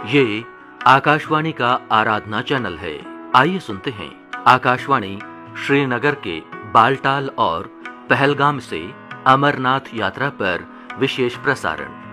ये आकाशवाणी का आराधना चैनल है। आइए सुनते हैं आकाशवाणी श्रीनगर के बालटाल और पहलगाम से अमरनाथ यात्रा पर विशेष प्रसारण।